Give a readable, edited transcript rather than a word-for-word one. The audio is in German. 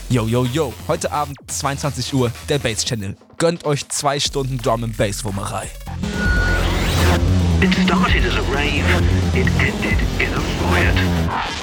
Yo, yo, yo, heute Abend 22 Uhr, der Bass Channel. Gönnt euch 2 Stunden Drum and Bass Wummerei. It started as a rave, it ended in a riot.